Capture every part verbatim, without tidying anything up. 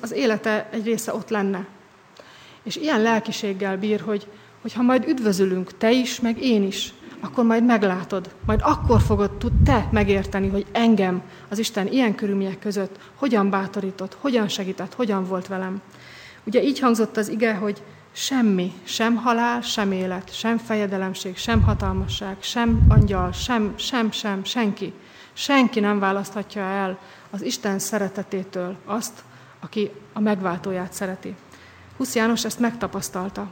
az élete egy része ott lenne. És ilyen lelkiséggel bír, hogy, hogy ha majd üdvözülünk, te is, meg én is, akkor majd meglátod, majd akkor fogod tud te megérteni, hogy engem az Isten ilyen körülmények között hogyan bátorított, hogyan segített, hogyan volt velem. Ugye így hangzott az ige, hogy semmi, sem halál, sem élet, sem fejedelemség, sem hatalmasság, sem angyal, sem, sem, sem, senki. Senki nem választhatja el az Isten szeretetétől azt, aki a megváltóját szereti. Husz János ezt megtapasztalta.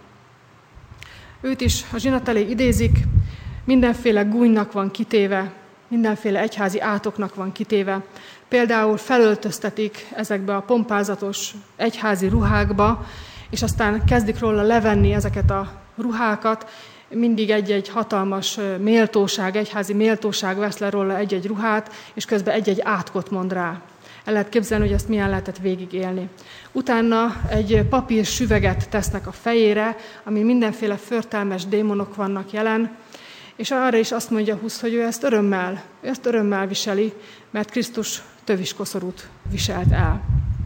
Őt is a zsinat elé idézik, mindenféle gúnynak van kitéve, mindenféle egyházi átoknak van kitéve. Például felöltöztetik ezekbe a pompázatos egyházi ruhákba, és aztán kezdik róla levenni ezeket a ruhákat, mindig egy-egy hatalmas méltóság, egyházi méltóság vesz le róla egy-egy ruhát, és közben egy-egy átkot mond rá. El lehet képzelni, hogy ezt milyen lehetett végigélni. Utána egy papír süveget tesznek a fejére, ami mindenféle förtelmes démonok vannak jelen, és arra is azt mondja Husz, hogy ő ezt örömmel, ő ezt örömmel viseli, mert Krisztus töviskoszorút viselt el.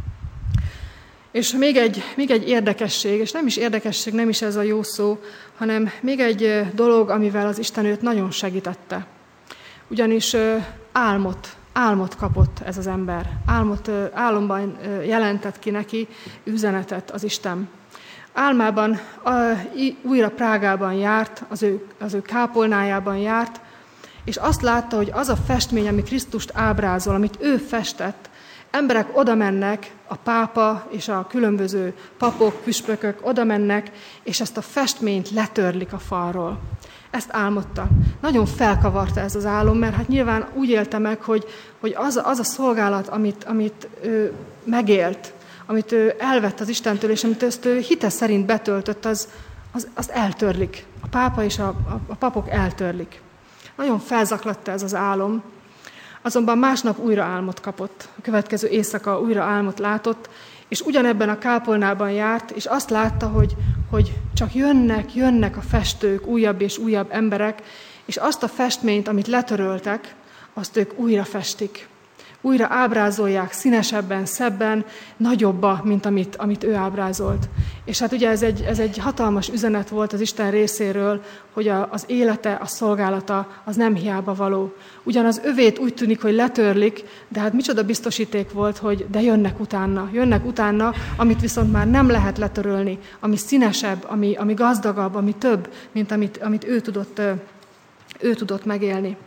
És még egy, még egy érdekesség, és nem is érdekesség, nem is ez a jó szó, hanem még egy dolog, amivel az Isten őt nagyon segítette. Ugyanis álmot, álmot kapott ez az ember. Álmot, álomban jelentett ki neki üzenetet az Isten. Álmában újra Prágában járt, az ő, az ő kápolnájában járt, és azt látta, hogy az a festmény, ami Krisztust ábrázol, amit ő festett, emberek oda mennek, a pápa és a különböző papok, püspökök oda mennek, és ezt a festményt letörlik a falról. Ezt álmodta. Nagyon felkavarta ez az álom, mert hát nyilván úgy élte meg, hogy, hogy az, az a szolgálat, amit, amit ő megélt, amit ő elvett az Istentől, és amit ezt ő hite szerint betöltött, az, az, azt eltörlik. A pápa és a, a, a papok eltörlik. Nagyon felzaklatta ez az álom, azonban másnap újra álmot kapott. A következő éjszaka újra álmot látott, és ugyanebben a kápolnában járt, és azt látta, hogy, hogy csak jönnek, jönnek a festők, újabb és újabb emberek, és azt a festményt, amit letöröltek, azt ők újra festik. Újra ábrázolják színesebben, szebben, nagyobba, mint amit, amit ő ábrázolt. És hát ugye ez egy, ez egy hatalmas üzenet volt az Isten részéről, hogy a, az élete, a szolgálata az nem hiába való. Ugyan az övét úgy tűnik, hogy letörlik, de hát micsoda biztosíték volt, hogy de jönnek utána, jönnek utána, amit viszont már nem lehet letörölni, ami színesebb, ami, ami gazdagabb, ami több, mint amit, amit ő, tudott, ő tudott megélni.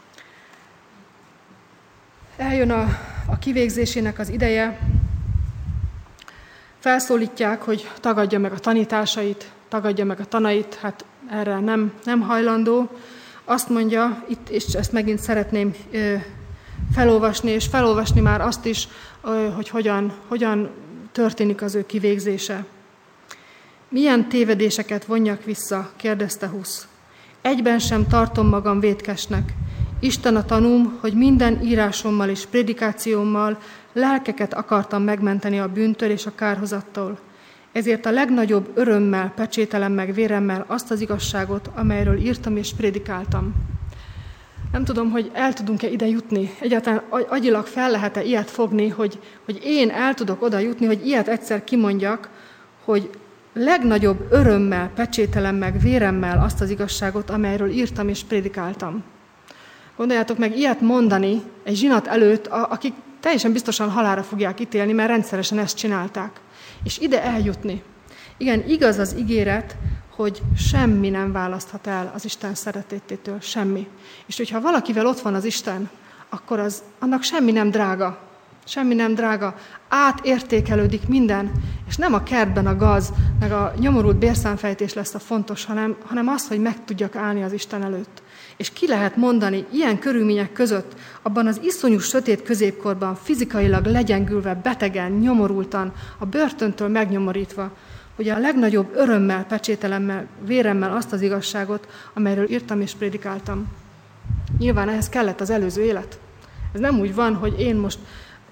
Eljön a, a kivégzésének az ideje, felszólítják, hogy tagadja meg a tanításait, tagadja meg a tanait, hát erre nem, nem hajlandó. Azt mondja, itt, és ezt megint szeretném ö, felolvasni, és felolvasni már azt is, ö, hogy hogyan, hogyan történik az ő kivégzése. Milyen tévedéseket vonjak vissza, kérdezte Husz. Egyben sem tartom magam vétkesnek. Isten a tanúm, hogy minden írásommal és prédikációmmal lelkeket akartam megmenteni a bűntől és a kárhozattól. Ezért a legnagyobb örömmel pecsételem meg véremmel azt az igazságot, amelyről írtam és prédikáltam. Nem tudom, hogy el tudunk-e ide jutni. Egyáltalán agyilag fel lehet-e ilyet fogni, hogy, hogy én el tudok oda jutni, hogy ilyet egyszer kimondjak, hogy legnagyobb örömmel pecsételem meg véremmel azt az igazságot, amelyről írtam és prédikáltam. Gondoljátok meg, ilyet mondani egy zsinat előtt, akik teljesen biztosan halálra fogják ítélni, mert rendszeresen ezt csinálták. És ide eljutni. Igen, igaz az ígéret, hogy semmi nem választhat el az Isten szeretetétől, semmi. És hogyha valakivel ott van az Isten, akkor az, annak semmi nem drága. Semmi nem drága. Átértékelődik minden, és nem a kertben a gaz, meg a nyomorult bérszámfejtés lesz a fontos, hanem, hanem az, hogy meg tudjak állni az Isten előtt. És ki lehet mondani ilyen körülmények között, abban az iszonyú sötét középkorban, fizikailag legyengülve, betegen, nyomorultan, a börtöntől megnyomorítva, hogy a legnagyobb örömmel, pecsételemmel, véremmel azt az igazságot, amelyről írtam és prédikáltam. Nyilván ehhez kellett az előző élet. Ez nem úgy van, hogy én most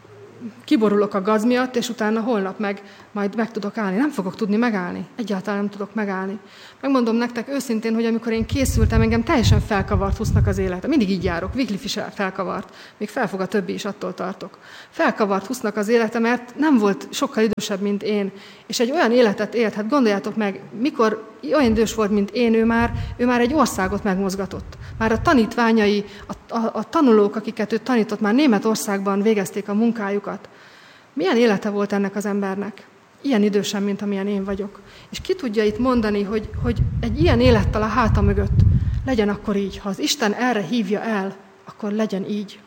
kiborulok a gaz miatt, és utána holnap meg majd meg tudok állni. Nem fogok tudni megállni. Egyáltalán nem tudok megállni. Megmondom nektek őszintén, hogy amikor én készültem, engem teljesen felkavart Husznak az élete. Mindig így járok. Wycliffe is felkavart. Még felfog a többi is, attól tartok. Felkavart Husznak az élete, mert nem volt sokkal idősebb, mint én. És egy olyan életet élt, hát gondoljátok meg, mikor olyan idős volt, mint én, ő már, ő már egy országot megmozgatott. Már a tanítványai, a, a, a tanulók, akiket ő tanított, már Németországban végezték a munkájukat. Milyen élete volt ennek az embernek? Ilyen idősen, mint amilyen én vagyok. És ki tudja itt mondani, hogy, hogy egy ilyen élettel a háta mögött legyen akkor így. Ha az Isten erre hívja el, akkor legyen így.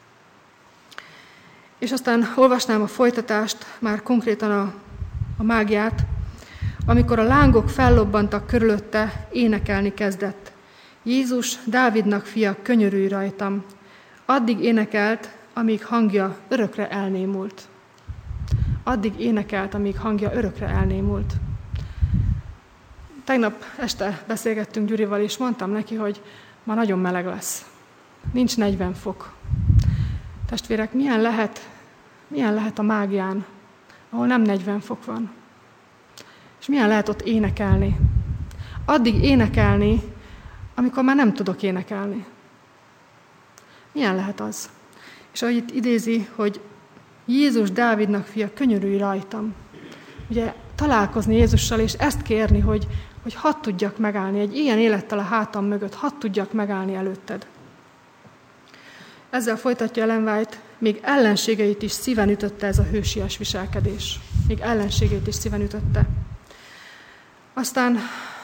És aztán olvasnám a folytatást, már konkrétan a, a mágiát. Amikor a lángok fellobbantak körülötte, énekelni kezdett. Jézus, Dávidnak fia, könyörülj rajtam. Addig énekelt, amíg hangja örökre elnémult. Addig énekelt, amíg hangja örökre elnémult. Tegnap este beszélgettünk Gyurival, és mondtam neki, hogy ma nagyon meleg lesz. Nincs negyven fok. Testvérek, milyen lehet, milyen lehet a mágián, ahol nem negyven fok van? És milyen lehet ott énekelni? Addig énekelni, amikor már nem tudok énekelni. Milyen lehet az? És ahogy itt idézi, hogy Jézus, Dávidnak fia, könyörülj rajtam. Ugye találkozni Jézussal, és ezt kérni, hogy, hogy hadd tudjak megállni, egy ilyen élettel a hátam mögött, hadd tudjak megállni előtted. Ezzel folytatja Ellen White, még ellenségeit is szíven ütötte ez a hősies viselkedés. Még ellenségeit is szíven ütötte. Aztán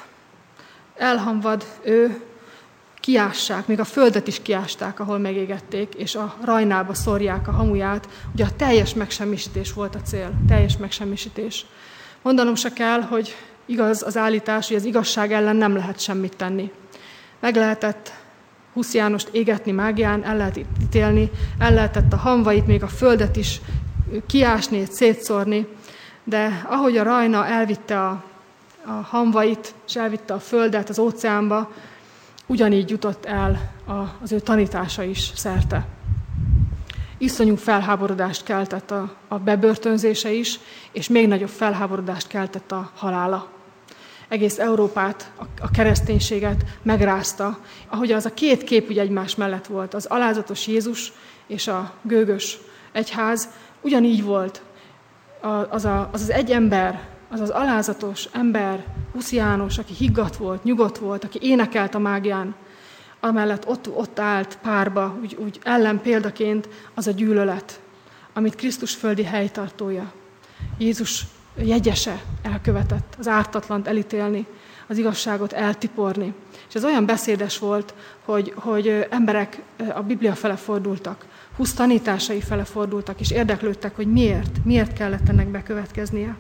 elhamvad ő, kiássák, még a földet is kiásták, ahol megégették, és a rajnába szórják a hamuját. Ugye a teljes megsemmisítés volt a cél, teljes megsemmisítés. Mondanom se kell, hogy igaz az állítás, hogy az igazság ellen nem lehet semmit tenni. Meg lehetett Husz Jánost égetni mágián, el lehet ítélni, el lehetett a hamvait, még a földet is kiásni, szétszórni, de ahogy a rajna elvitte a, a hamvait, és elvitte a földet az óceánba, ugyanígy jutott el az ő tanítása is szerte. Iszonyú felháborodást keltett a, a bebörtönzése is, és még nagyobb felháborodást keltett a halála. Egész Európát, a, a kereszténységet megrázta, ahogy az a két kép ugye egymás mellett volt, az alázatos Jézus és a gőgös egyház, ugyanígy volt. Az a, az, az egy ember, az az alázatos ember, Husz János, aki higgadt volt, nyugodt volt, aki énekelt a mágián, amellett ott, ott állt párba, úgy, úgy ellenpéldaként az a gyűlölet, amit Krisztus földi helytartója, Jézus jegyese elkövetett, az ártatlant elítélni, az igazságot eltiporni. És ez olyan beszédes volt, hogy, hogy emberek a Biblia fele fordultak, Husz tanításai fele fordultak, és érdeklődtek, hogy miért, miért kellett ennek bekövetkeznie.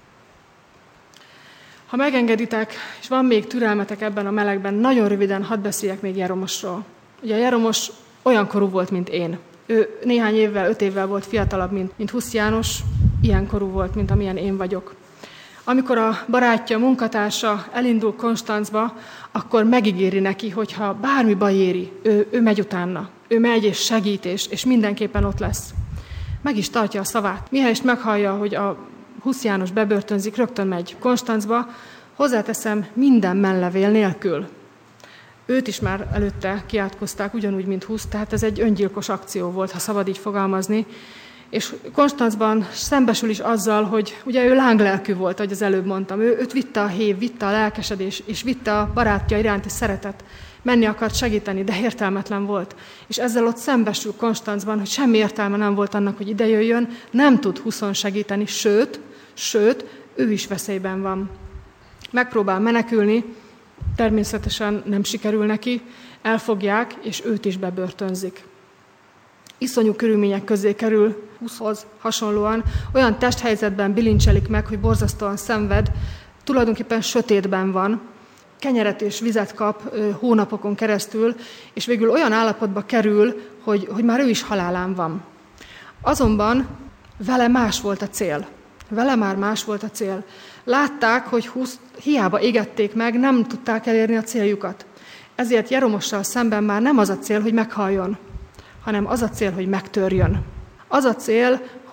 Ha megengeditek, és van még türelmetek ebben a melegben, nagyon röviden hadd beszéljek még Jeromosról. Ugye Jeromos olyan korú volt, mint én. Ő néhány évvel, öt évvel volt fiatalabb, mint, mint Husz János, ilyen korú volt, mint amilyen én vagyok. Amikor a barátja, munkatársa elindul Konstanzba, akkor megígéri neki, hogy ha bármi baj éri, ő, ő megy utána. Ő megy és segít, és, és mindenképpen ott lesz. Meg is tartja a szavát. Mihelyest meghallja, hogy a Husz János bebörtönzik, rögtön megy Konstanzba, hozzáteszem, minden menlevél nélkül. Őt is már előtte kiátkozták, ugyanúgy, mint Husz, tehát ez egy öngyilkos akció volt, ha szabad így fogalmazni. És Konstanzban szembesül is azzal, hogy ugye ő lánglelkű volt, ahogy az előbb mondtam. Ő, őt vitte a hév, vitte a lelkesedés, és vitte a barátja iránti szeretet. Menni akart segíteni, de értelmetlen volt. És ezzel ott szembesül Konstanzban, hogy semmi értelme nem volt annak, hogy ide jöjjön, nem tud Huszon segíteni, sőt, sőt, ő is veszélyben van. Megpróbál menekülni, természetesen nem sikerül neki, elfogják, és őt is bebörtönzik. Iszonyú körülmények közé kerül Huszhoz hasonlóan, olyan testhelyzetben bilincselik meg, hogy borzasztóan szenved, tulajdonképpen sötétben van, kenyeret és vizet kap hónapokon keresztül, és végül olyan állapotba kerül, hogy, hogy már ő is halálán van. Azonban vele más volt a cél. Vele már más volt a cél. Látták, hogy Husz hiába égették meg, nem tudták elérni a céljukat. Ezért Jeromossal szemben már nem az a cél, hogy meghaljon, hanem az a cél, hogy megtörjön. Az a cél,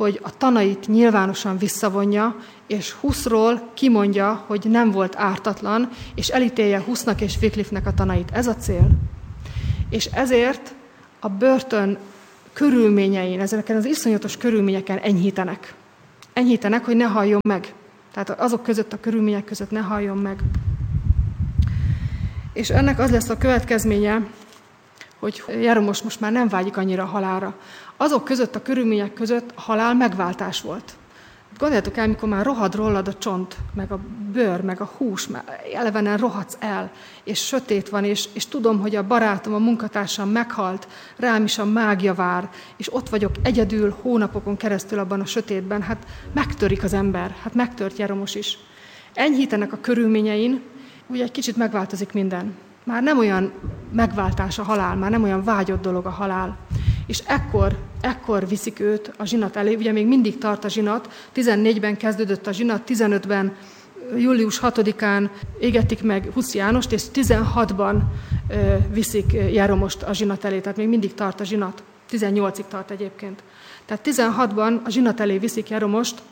hogy a tanait nyilvánosan visszavonja, és Huszról kimondja, hogy nem volt ártatlan, és elítélje Husznak és Wycliffe-nek a tanait. Ez a cél. És ezért a börtön körülményein, ezeken az iszonyatos körülményeken enyhítenek. Enyhítenek, hogy ne halljon meg. Tehát azok között, a körülmények között ne halljon meg. És ennek az lesz a következménye, hogy Jeromos most már nem vágyik annyira a halálra. Azok között, a körülmények között a halál megváltás volt. Gondoljatok el, mikor már rohad rólad a csont, meg a bőr, meg a hús, elevenen rohadsz el, és sötét van, és, és tudom, hogy a barátom, a munkatársam meghalt, rám is a mágia vár, és ott vagyok egyedül hónapokon keresztül abban a sötétben, hát megtörik az ember, hát megtört Jeromos is. Enyhítenek a körülményein, ugye egy kicsit megváltozik minden. Már nem olyan megváltás a halál, már nem olyan vágyott dolog a halál. És ekkor, ekkor viszik őt a zsinat elé, ugye még mindig tart a zsinat, tizennégyben kezdődött a zsinat, tizenötben, július hatodikán égetik meg Husz Jánost, és tizenhatban ö, viszik Jeromost a zsinat elé, tehát még mindig tart a zsinat, tizennyolcig tart egyébként. Tehát tizenhatban a zsinat elé viszik Jeromost,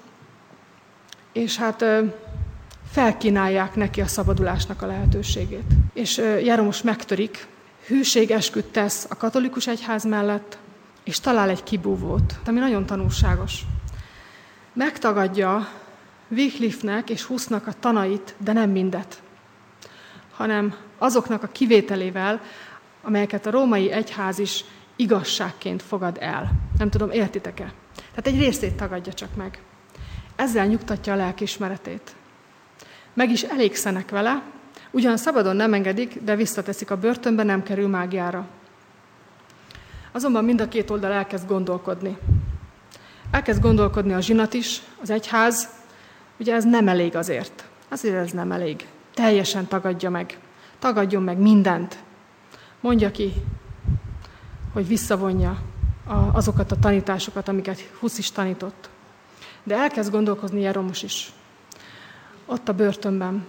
és hát ö, felkínálják neki a szabadulásnak a lehetőségét. És ö, Jeromos megtörik, hűségesküt tesz a katolikus egyház mellett, és talál egy kibúvót, ami nagyon tanulságos. Megtagadja Wycliffe-nek és Husznak a tanait, de nem mindet, hanem azoknak a kivételével, amelyeket a római egyház is igazságként fogad el. Nem tudom, értitek-e? Tehát egy részét tagadja csak meg. Ezzel nyugtatja a lelkiismeretét. Meg is elégszenek vele, ugyan szabadon nem engedik, de visszateszik a börtönbe, nem kerül mágiára. Azonban mind a két oldal elkezd gondolkodni. Elkezd gondolkodni a zsinat is, az egyház, ugye ez nem elég azért. Azért ez nem elég. Teljesen tagadja meg. Tagadjon meg mindent. Mondja ki, hogy visszavonja azokat a tanításokat, amiket Husz is tanított. De elkezd gondolkozni Jeromos is. Ott a börtönben.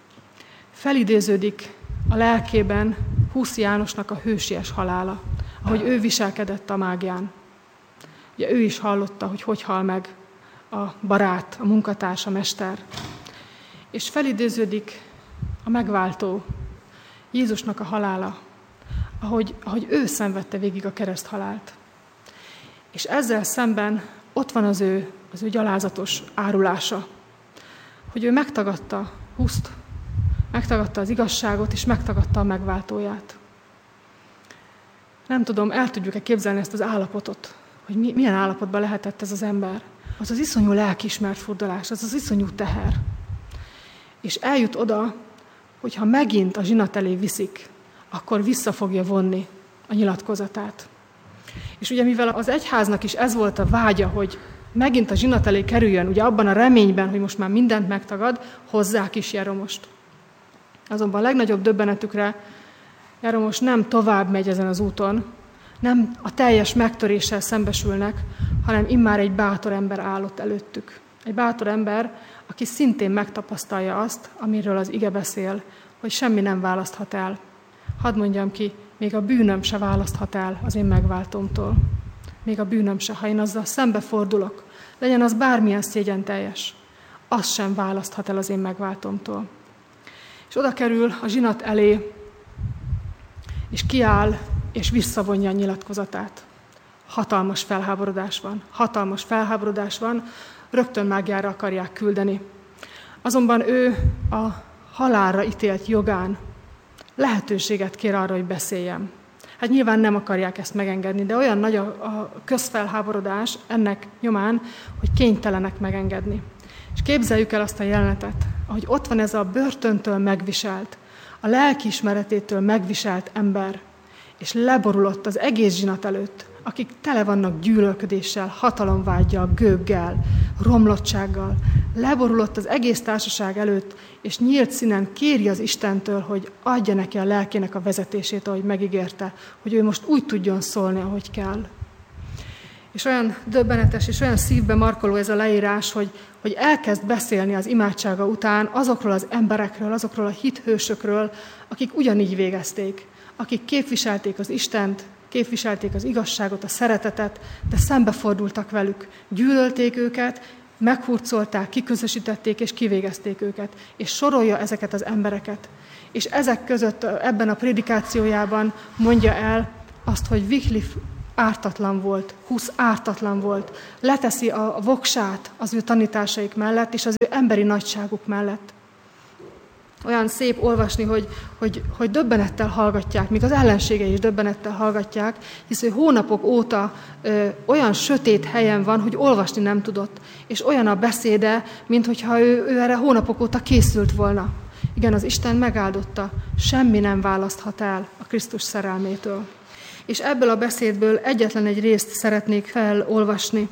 Felidéződik a lelkében Husz Jánosnak a hősies halála, ahogy ő viselkedett a mágián. Ugye ő is hallotta, hogy hogy hal meg a barát, a munkatárs, a mester. És felidéződik a megváltó, Jézusnak a halála, ahogy, ahogy ő szenvedte végig a kereszthalált. És ezzel szemben ott van az ő, az ő gyalázatos árulása, hogy ő megtagadta Huszt, megtagadta az igazságot, és megtagadta a megváltóját. Nem tudom, el tudjuk-e képzelni ezt az állapotot, hogy mi, milyen állapotban lehetett ez az ember. Az az iszonyú lelkiismert furdalás, az az iszonyú teher. És eljut oda, hogy ha megint a zsinat elé viszik, akkor vissza fogja vonni a nyilatkozatát. És ugye mivel az egyháznak is ez volt a vágya, hogy megint a zsinat elé kerüljön, ugye abban a reményben, hogy most már mindent megtagad, hozzák is Jeromost. Azonban a legnagyobb döbbenetükre Jeromos nem tovább megy ezen az úton, nem a teljes megtöréssel szembesülnek, hanem immár egy bátor ember állott előttük. Egy bátor ember, aki szintén megtapasztalja azt, amiről az ige beszél, hogy semmi nem választhat el. Hadd mondjam ki, még a bűnöm se választhat el az én megváltómtól. Még a bűnöm se, ha én azzal szembefordulok, legyen az bármilyen szégyenteljes, az sem választhat el az én megváltómtól. És oda kerül a zsinat elé, és kiáll, és visszavonja a nyilatkozatát. Hatalmas felháborodás van. Hatalmas felháborodás van, rögtön mágiára akarják küldeni. Azonban ő a halálra ítélt jogán lehetőséget kér arra, hogy beszéljen. Hát nyilván nem akarják ezt megengedni, de olyan nagy a, a közfelháborodás ennek nyomán, hogy kénytelenek megengedni. És képzeljük el azt a jelenetet, ahogy ott van ez a börtöntől megviselt, a lelkiismeretétől megviselt ember, és leborulott az egész zsinat előtt, akik tele vannak gyűlölködéssel, hatalomvággyal, gőggel, romlottsággal. Leborulott az egész társaság előtt, és nyílt színen kéri az Istentől, hogy adja neki a lelkének a vezetését, ahogy megígérte, hogy ő most úgy tudjon szólni, ahogy kell. És olyan döbbenetes, és olyan szívbe markoló ez a leírás, hogy, hogy elkezd beszélni az imádsága után azokról az emberekről, azokról a hithősökről, akik ugyanígy végezték, akik képviselték az Istent, képviselték az igazságot, a szeretetet, de szembefordultak velük. Gyűlölték őket, meghurcolták, kiközösítették és kivégezték őket. És sorolja ezeket az embereket. És ezek között ebben a prédikációjában mondja el azt, hogy Wycliffe ártatlan volt, Hus ártatlan volt. Leteszi a voksát az ő tanításaik mellett és az ő emberi nagyságuk mellett. Olyan szép olvasni, hogy, hogy, hogy döbbenettel hallgatják, míg az ellenségei is döbbenettel hallgatják, hisz ő hónapok óta ö, olyan sötét helyen van, hogy olvasni nem tudott. És olyan a beszéde, minthogyha ő, ő erre hónapok óta készült volna. Igen, az Isten megáldotta, semmi nem választhat el a Krisztus szerelmétől. És ebből a beszédből egyetlen egy részt szeretnék felolvasni.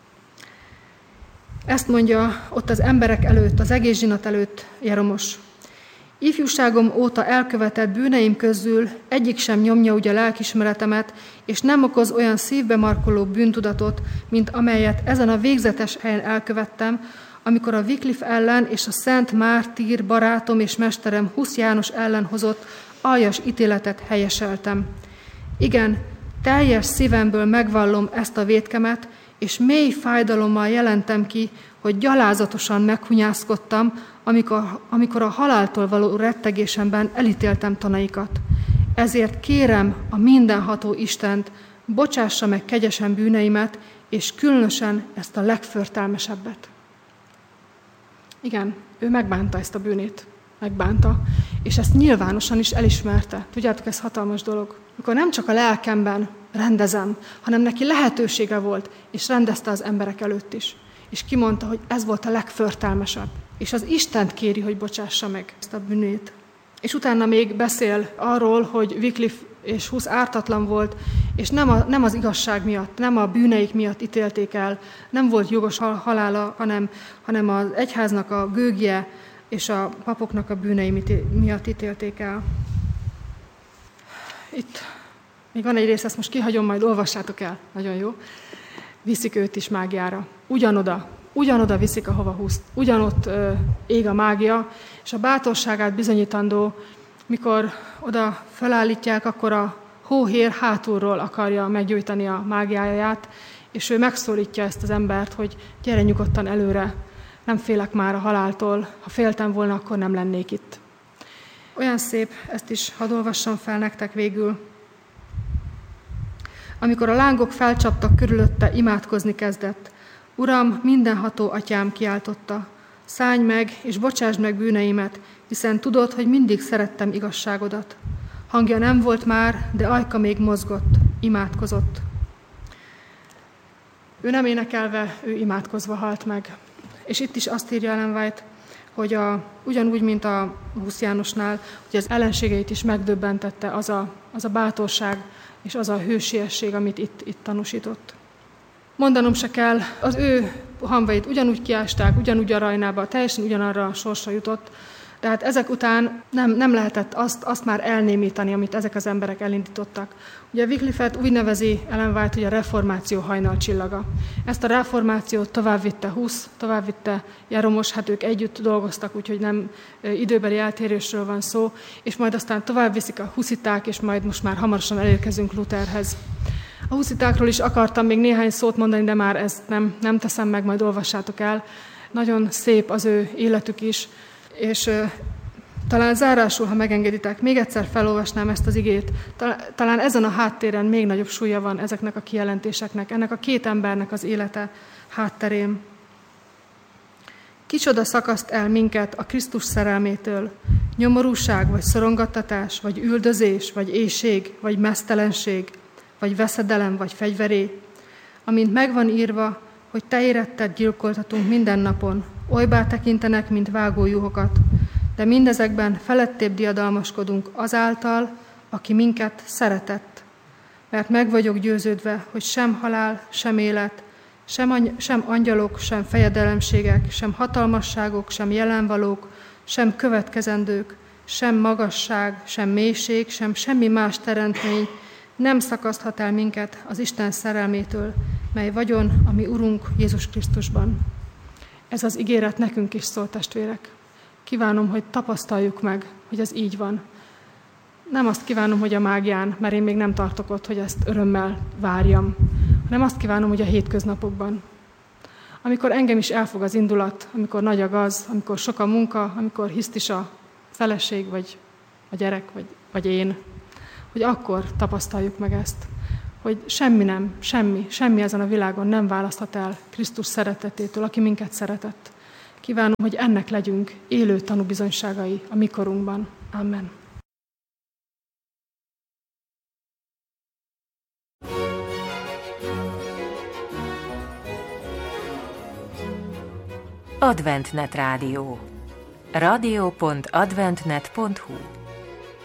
Ezt mondja ott az emberek előtt, az egész zsinat előtt Jeromos. Ifjúságom óta elkövetett bűneim közül egyik sem nyomja úgy a lelkismeretemet, és nem okoz olyan szívbe markoló bűntudatot, mint amelyet ezen a végzetes helyen elkövettem, amikor a Wycliffe ellen és a Szent Mártír barátom és mesterem Husz János ellen hozott aljas ítéletet helyeseltem. Igen, teljes szívemből megvallom ezt a vétkemet, és mély fájdalommal jelentem ki, hogy gyalázatosan meghunyászkodtam, amikor, amikor a haláltól való rettegésemben elítéltem tanaikat. Ezért kérem a mindenható Istent, bocsássa meg kegyesen bűneimet, és különösen ezt a legförtelmesebbet. Igen, ő megbánta ezt a bűnét. Megbánta, és ezt nyilvánosan is elismerte. Tudjátok, ez hatalmas dolog. Amikor nem csak a lelkemben rendezem, hanem neki lehetősége volt, és rendezte az emberek előtt is. És kimondta, hogy ez volt a legförtelmesebb. És az Istent kéri, hogy bocsássa meg ezt a bűnét. És utána még beszél arról, hogy Wycliffe és Hus ártatlan volt, és nem, a, nem az igazság miatt, nem a bűneik miatt ítélték el, nem volt jogos halála, hanem, hanem az egyháznak a gőgje és a papoknak a bűnei miatt ítélték el. Itt még van egy rész, ezt most kihagyom, majd olvassátok el. Nagyon jó. Viszik őt is mágiára. Ugyanoda. Ugyanoda viszik, ahova Huszt. Ugyanott ö, ég a mágia, és a bátorságát bizonyítandó, mikor oda felállítják, akkor a hóhér hátulról akarja meggyújtani a mágiáját, és ő megszólítja ezt az embert, hogy gyere nyugodtan előre, nem félek már a haláltól, ha féltem volna, akkor nem lennék itt. Olyan szép, ezt is hadd olvassam fel nektek végül. Amikor a lángok felcsaptak körülötte, imádkozni kezdett. Uram, mindenható atyám, kiáltotta, szállj meg, és bocsásd meg bűneimet, hiszen tudod, hogy mindig szerettem igazságodat. Hangja nem volt már, de ajka még mozgott, imádkozott. Ő nem énekelve, ő imádkozva halt meg. És itt is azt írja Ellen White, hogy a, ugyanúgy, mint a Husz Jánosnál, hogy az ellenségeit is megdöbbentette az a, az a bátorság és az a hősiesség, amit itt, itt tanúsított. Mondanom se kell, az ő hamvait ugyanúgy kiásták, ugyanúgy a Rajnába, teljesen ugyanarra a sorsra jutott, de hát ezek után nem, nem lehetett azt, azt már elnémítani, amit ezek az emberek elindítottak. Ugye Wycliffe-et úgy nevezi Ellen White, hogy a reformáció hajnalcsillaga. Ezt a reformációt továbbvitte Husz, továbbvitte Jeromos, hát ők együtt dolgoztak, úgyhogy nem időbeli eltérésről van szó, és majd aztán tovább viszik a husziták, és majd most már hamarosan elérkezünk Lutherhez. A huszitákról is akartam még néhány szót mondani, de már ezt nem, nem teszem meg, majd olvassátok el. Nagyon szép az ő életük is, és uh, talán zárásul, ha megengeditek, még egyszer felolvasnám ezt az igét. Talán ezen a háttéren még nagyobb súlya van ezeknek a kijelentéseknek, ennek a két embernek az élete hátterén. Kicsoda szakaszt el minket a Krisztus szerelmétől? Nyomorúság, vagy szorongattatás, vagy üldözés, vagy éhség, vagy meztelenség, vagy veszedelem, vagy fegyveré, amint megvan írva, hogy te éretted gyilkoltatunk minden napon, olybá tekintenek, mint vágójuhokat, de mindezekben felettébb diadalmaskodunk azáltal, aki minket szeretett. Mert meg vagyok győződve, hogy sem halál, sem élet, sem, any- sem angyalok, sem fejedelemségek, sem hatalmasságok, sem jelenvalók, sem következendők, sem magasság, sem mélység, sem semmi más teremtmény nem szakaszthat el minket az Isten szerelmétől, mely vagyon a mi Urunk Jézus Krisztusban. Ez az ígéret nekünk is szól, testvérek. Kívánom, hogy tapasztaljuk meg, hogy ez így van. Nem azt kívánom, hogy a mágián, mert én még nem tartok ott, hogy ezt örömmel várjam, hanem azt kívánom, hogy a hétköznapokban. Amikor engem is elfog az indulat, amikor nagy a gaz, amikor sok a munka, amikor hisztis a feleség, vagy a gyerek, vagy, vagy én, hogy akkor tapasztaljuk meg ezt, hogy semmi nem, semmi, semmi ezen a világon nem választhat el Krisztus szeretetétől, aki minket szeretett. Kívánom, hogy ennek legyünk élő tanúbizonyságai a mi korunkban. Amen. Adventnet Rádió. rádió pont adventnet pont hu